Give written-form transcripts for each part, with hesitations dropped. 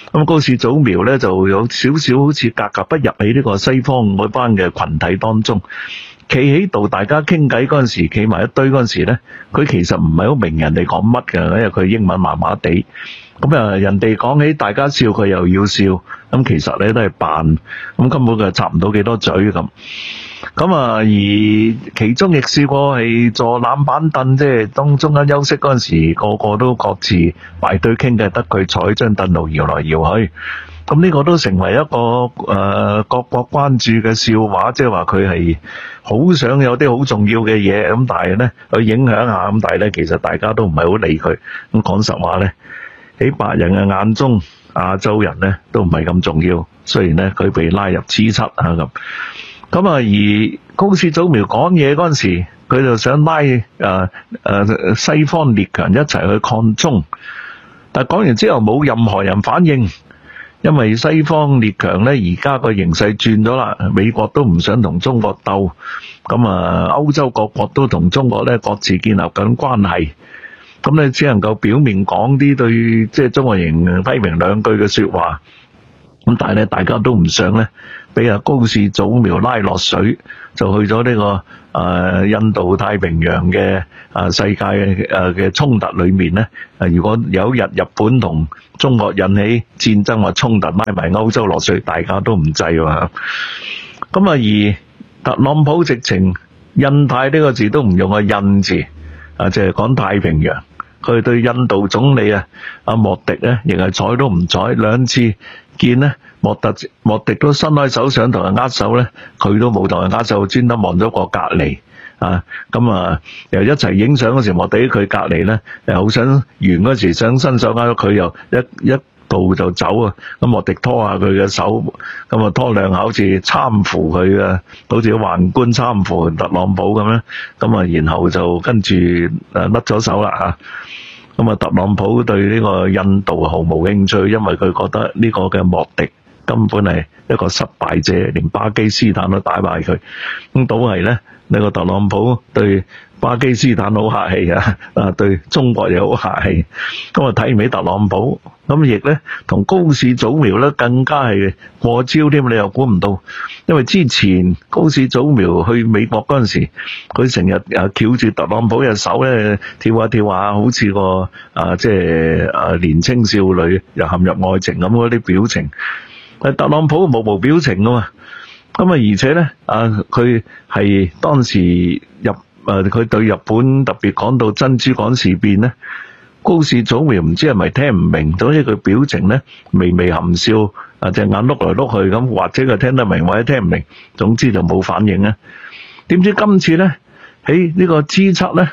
咁高市早苗咧就有少少好似格格不入喺呢個西方嗰班嘅群體當中。企喺度大家傾偈嗰陣時，企埋一堆嗰陣時咧，佢其實唔係好明人哋講乜嘅，因為佢英文麻麻地。咁人哋講起大家笑，佢又要笑，咁其實咧都係扮，咁根本就插唔到幾多嘴咁。而其中亦試過係坐攬板凳，即係當中間休息嗰陣時，個個都各自排隊傾嘅，得佢坐喺張凳度搖來搖去。咁呢個都成為一個各國關注嘅笑話，即係話佢係好想有啲好重要嘅嘢，咁但係咧去影響下，咁但係咧其實大家都唔係好理佢。咁講實話咧，喺白人嘅眼中，亞洲人咧都唔係咁重要。雖然咧佢被拉入 G7咁。而高市早苗講嘢嗰陣時，佢就想拉西方列強一齊去抗中，但係講完之後冇任何人反應。因為西方列強咧，而家個形勢轉咗啦，美國都唔想同中國鬥，歐洲各國都同中國咧各自建立緊關係，咁你只能夠表面講啲對即係中國人批評兩句嘅說話，咁但係咧大家都唔想咧俾高市早苗拉落水，就去咗呢個印度太平洋嘅世界嘅衝突裏面咧。如果有一日日本同中國引起戰爭或衝突，拉埋歐洲落水，大家都唔制喎。而特朗普直情印太呢個字都唔用個印字，即係講太平洋。佢對印度總理莫迪咧，亦係睬都唔睬，兩次見咧，莫迪都伸開手想同人握手咧，佢都冇同人握手，專登望咗個隔離。又一齊影相嗰時，莫迪佢隔離咧，又好想完嗰時想伸手握咗佢，又一步就走啊！咁莫迪拖下佢嘅手，拖兩下好似參扶佢啊，好似宦官參扶特朗普咁樣。然後就跟住甩咗手啦嚇。特朗普對呢個印度毫無興趣，因為佢覺得呢個嘅莫迪根本係一個失敗者，連巴基斯坦都打敗佢。倒係咧，呢個特朗普對巴基斯坦好客氣對中國又好客氣。睇唔起特朗普，亦咧同高市早苗咧更加係過招添。你又估唔到，因為之前高市早苗去美國嗰陣時，佢成日翹住特朗普嘅手咧跳下跳下，好似個年青少女又陷入愛情咁嗰啲表情。但特朗普無表情噶嘛。而且咧佢係當時佢對日本特別講到珍珠港事變咧，高市早苗唔知係咪聽唔明，總之佢表情咧微微含笑，隻眼碌來碌去咁，或者佢聽得明或者聽唔明，總之就冇反應。點知今次咧喺呢個 G7 咧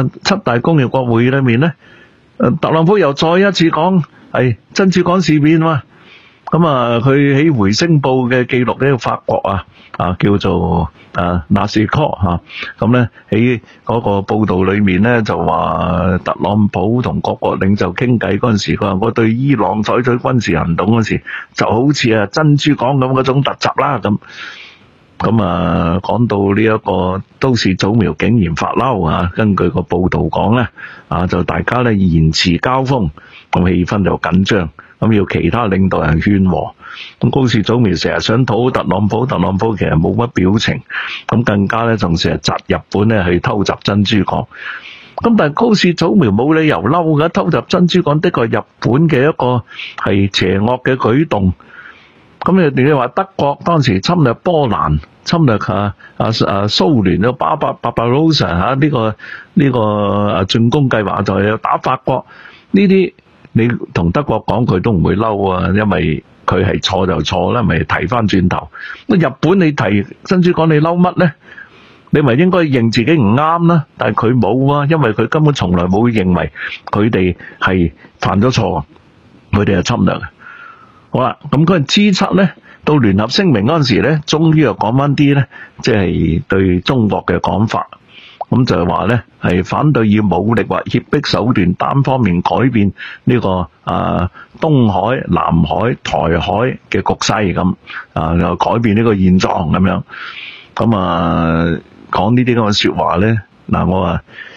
7大工業國會議裏面咧，特朗普又再一次講係珍珠港事變嘛。佢喺回聲報嘅記錄呢個法國叫做納斯科咁咧喺嗰個報道裏面咧就話特朗普同各國領袖傾偈嗰陣時，佢話我對伊朗採取軍事行動嗰時就好似珍珠港咁嗰種突襲啦咁。講到呢一個高市早苗竟然發嬲根據個報道講咧就大家咧言辭交鋒，氣氛就緊張。要其他領導人勸和，高市早苗成日想討好特朗普其實冇乜表情，更加咧仲成日窒日本咧去偷襲珍珠港。但係高市早苗冇理由嬲嘅，偷襲珍珠港的確係日本嘅一個係邪惡嘅舉動。你話德國當時侵略波蘭，侵略蘇聯嘅巴巴羅薩呢個進攻計劃就係打法國，呢啲你同德國講佢都唔會嬲因為佢係錯就錯啦，咪提翻轉頭。日本你提珍珠港你嬲乜咧？你咪應該認自己唔啱啦，但係佢冇因為佢根本從來冇認為佢哋係犯咗錯，佢哋係侵略嘅。好啦，咁嗰陣 G7咧，到聯合聲明嗰陣時咧，終於又講翻啲咧，即係對中國嘅講法。咁就係話咧，係反對以武力或脅迫手段單方面改變呢個東海、南海、台海嘅局勢咁又改變呢個現狀咁樣。講呢啲咁嘅說話咧，我話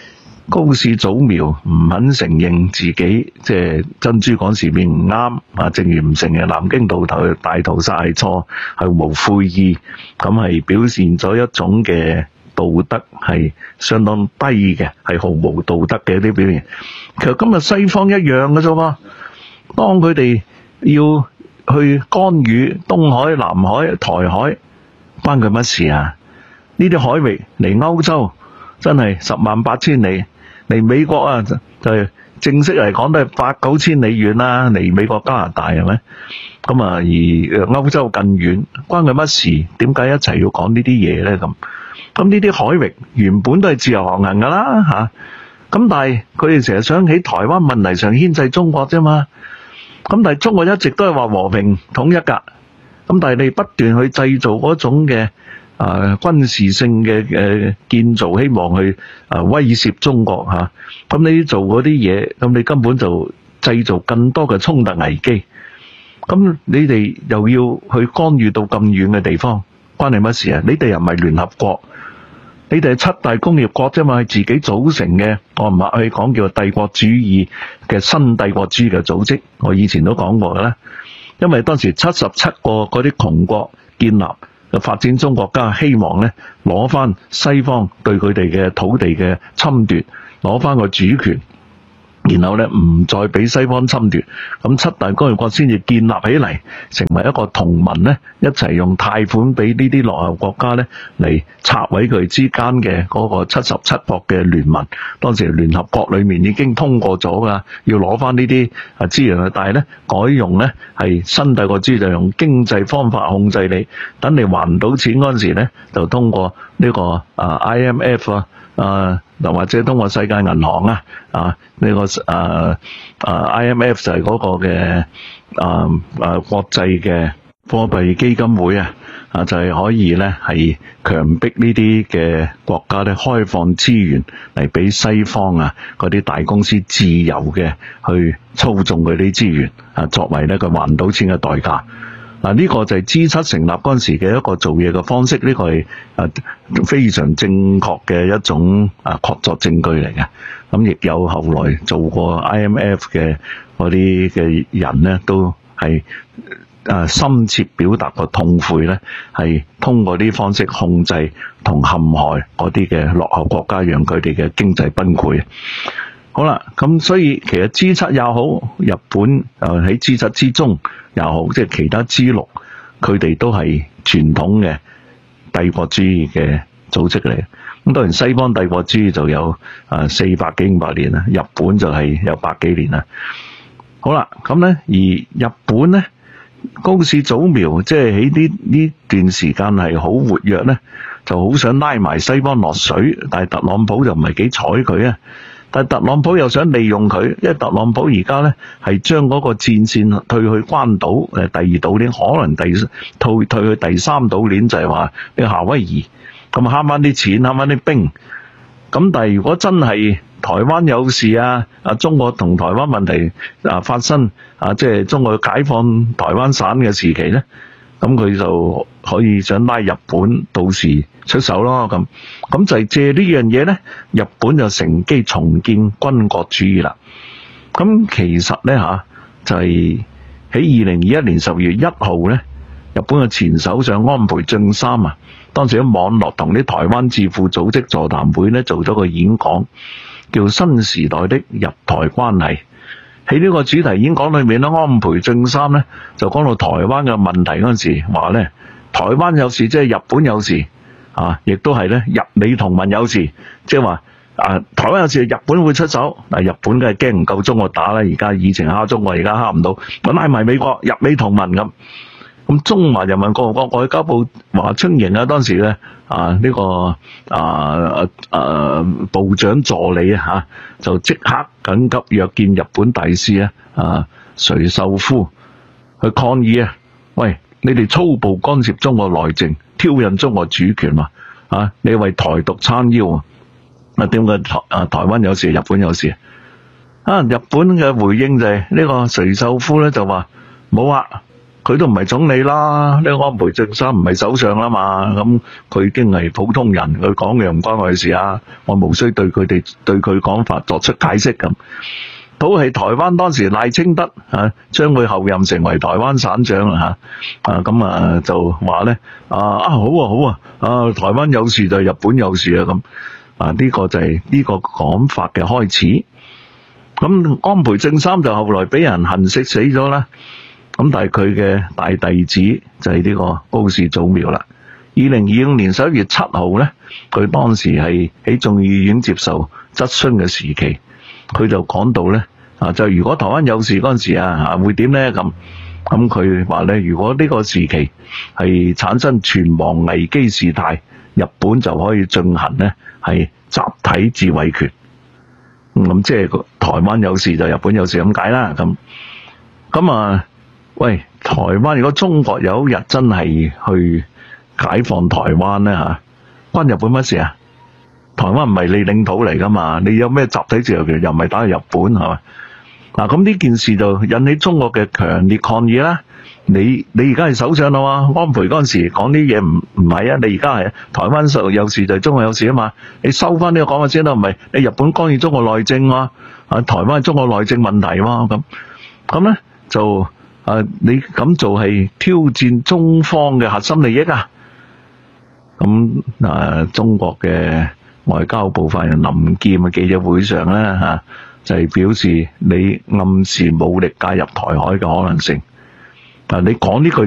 高市早苗唔肯承認自己即係珍珠港事變唔啱啊，正如唔承認南京大屠殺係錯，係無悔意，咁係表現咗一種嘅道德係相當低嘅，係毫無道德嘅啲表現。其實今日西方一樣嘅啫喎，當佢哋要去干預東海、南海、台海，關佢乜事啊？呢啲海域離歐洲真係108000里，離美國啊就係正式嚟講都係8、9千里遠啦，離美國加拿大係咪？咁啊，而歐洲更遠，關佢乜事？點解一齊要講呢啲嘢咧？咁呢啲海域原本都係自由航行噶啦嚇，咁但係佢哋成日想喺台灣問題上牽制中國啫嘛。咁但係中國一直都係話和平統一㗎，咁但係你不斷去製造嗰種嘅軍事性嘅建造，希望去威脅中國嚇。咁你做嗰啲嘢，咁你根本就製造更多嘅衝突危機。咁你哋又要去干預到咁遠嘅地方，關你乜事啊？你哋又唔係聯合國，你哋係7大工業國啫嘛，係自己組成嘅。我唔係去講叫帝國主義嘅新帝國主義嘅組織，我以前都講過嘅啦。因為當時77個嗰啲窮國建立嘅發展中國家，希望咧攞翻西方對佢哋嘅土地嘅侵奪，攞翻個主權，然後咧唔再俾西方侵奪，咁7大工業國先至建立起嚟，成為一個同盟咧，一齊用貸款俾呢啲落後國家咧嚟拆毀佢之間嘅嗰個77國嘅聯盟。當時聯合國裏面已經通過咗噶，要攞翻呢啲資源，但係咧改用咧係新帝國主義，就用經濟方法控制你，等你還唔到錢嗰陣時咧，就通過呢個IMF 嗱或者通過世界銀行呢個IMF 就係嗰個嘅國際嘅貨幣基金會就係可以咧係強迫呢啲嘅國家咧開放資源嚟俾西方嗰啲大公司自由嘅去操縱佢啲資源作為咧佢還唔到錢嘅代價。呢個就係 G7 成立嗰陣時嘅一個做嘢嘅方式，呢個係非常正確嘅一種確鑿證據嚟嘅。咁亦有後來做過 IMF 嘅嗰啲嘅人呢，都係深切表達個痛悔呢，係通過呢啲方式控制同陷害嗰啲嘅落後國家，讓佢哋嘅經濟崩潰。好啦，咁所以其實 G7 也好，日本喺 G7 之中又好，即係其他 G6，佢哋都係傳統嘅帝國主義嘅組織嚟。咁當然西方帝國主義就有400幾500年啦，日本就係有100幾年啦。好啦，咁咧而日本咧高市早苗即係喺呢段時間係好活躍咧，就好想拉埋西方落水，但係特朗普就唔係幾睬佢啊。但特朗普又想利用佢，因為特朗普而家咧係將嗰個戰線退去關島第二島鏈，可能退去第3島鏈，就係話呢夏威夷，咁慳翻啲錢，慳翻啲兵。咁但係如果真係台灣有事中國同台灣問題發生即係中國解放台灣省嘅時期咧，咁佢就可以想拉日本到時出手咯。咁就係借呢樣嘢咧，日本就乘機重建軍國主義啦。咁其實咧就係喺2021年10月1號咧，日本嘅前首相安倍晉三當時喺網絡同啲台灣智庫組織座談會咧做咗個演講，叫新時代的日台關係。喺呢個主題演講裏面咧，安倍晉三咧就講到台灣嘅問題嗰陣時，話咧台灣有事即係日本有事亦都係咧日美同盟有事，即係話台灣有事日本會出手。日本梗係驚唔夠中國打啦，而家以前蝦中國，而家蝦唔到，咁拉埋美國日美同盟咁。咁中華人民共和國外交部華春瑩當時咧呢個部長助理就即刻緊急約見日本大使垂秀夫去抗議喂，你哋粗暴干涉中國內政，挑釁中國主權你為台獨撐腰點解台灣有事日本有事日本嘅回應就係呢個垂秀夫咧就話冇佢都唔係總理啦，呢個安倍晉三唔係首相啦嘛，咁佢已經係普通人，佢講嘅唔關我嘅事啊，我無需對佢講法作出解釋咁。倒係台灣當時賴清德將會候任成為台灣省長咁就話咧好啊，台灣有事就係日本有事啊咁呢個就係呢個講法嘅開始。咁安倍晉三就後來俾人行刺死咗啦。咁但係佢嘅大弟子就係呢個高市早苗啦。2025年11月7號咧，佢當時係喺眾議院接受質詢嘅時期，佢就講到咧就如果台灣有事嗰陣時會點咧咁。咁佢話咧，如果呢個時期係產生存亡危機事態，日本就可以進行咧係集體自衛權。咁即係台灣有事就日本有事咁解啦。咁喂，台灣如果中國有一日真係去解放台灣咧關日本乜事啊？台灣唔係你領土嚟噶嘛，你有咩集體自由權又唔係打去日本係嘛？咁呢件事就引起中國嘅強烈抗議啦。你而家係首相啦嘛，安倍嗰陣時講啲嘢唔係啊，你而家係台灣有事就係中國有事啊嘛，你收翻呢個講法先啦，唔係你日本干預中國內政台灣係中國內政問題喎咁咧就你咁做係挑戰中方嘅核心利益啊。咁中國嘅外交部發言人林劍嘅記者會上咧就係表示你暗示武力介入台海嘅可能性。你講呢句